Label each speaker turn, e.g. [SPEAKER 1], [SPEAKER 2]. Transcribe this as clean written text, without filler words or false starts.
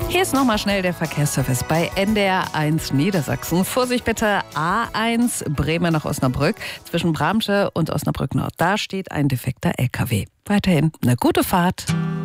[SPEAKER 1] Hier ist nochmal schnell der Verkehrsservice bei NDR 1 Niedersachsen. Vorsicht bitte, A1 Bremen nach Osnabrück. Zwischen Bramsche und Osnabrück Nord. Da steht ein defekter LKW. Weiterhin eine gute Fahrt.